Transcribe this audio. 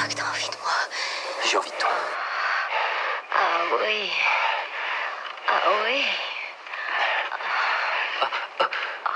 crois que t'as envie de moi. J'ai envie de toi. Ah oui. Ah oui.